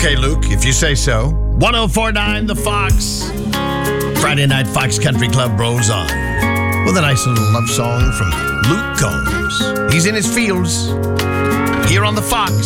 Okay, Luke, if you say so. 1049 The Fox. Friday night Fox Country Club rolls on with a nice little love song from Luke Combs. He's in his fields here on The Fox.